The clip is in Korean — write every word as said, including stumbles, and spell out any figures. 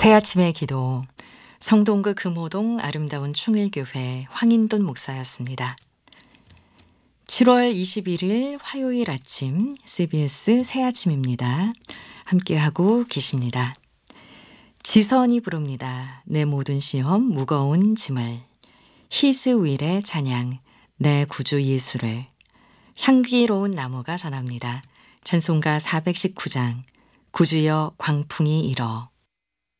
새아침의 기도, 성동구 금호동 아름다운 충일교회 황인돈 목사였습니다. 칠월 이십일일 화요일 아침 씨비에스 새아침입니다. 함께하고 계십니다. 지선이 부릅니다. 내 모든 시험 무거운 짐을. 히스윌의 찬양 내 구주 예수를. 향기로운 나무가 전합니다. 찬송가 사백십구장 구주여 광풍이 일어.